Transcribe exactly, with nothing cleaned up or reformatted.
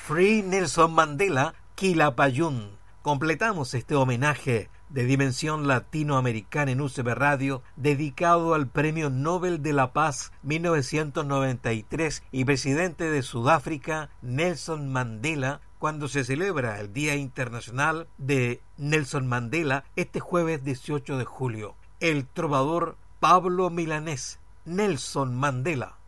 Free Nelson Mandela, Quilapayún. Completamos este homenaje de dimensión latinoamericana en U C B Radio, dedicado al Premio Nobel de la Paz mil novecientos noventa y tres y presidente de Sudáfrica, Nelson Mandela, cuando se celebra el Día Internacional de Nelson Mandela este jueves dieciocho de julio. El trovador Pablo Milanés, Nelson Mandela.